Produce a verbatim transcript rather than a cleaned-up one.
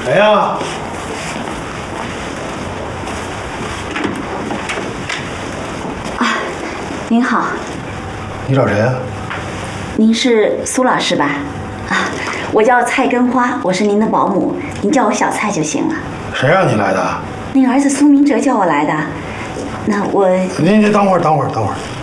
谁呀？ 啊，您好。 你找谁呀？ 您是苏老师吧？啊，我叫蔡根花，我是您的保姆，您叫我小蔡就行了。 谁让你来的？ 那个儿子苏明哲叫我来的。那我…… 您您等会儿，等会儿，等会儿。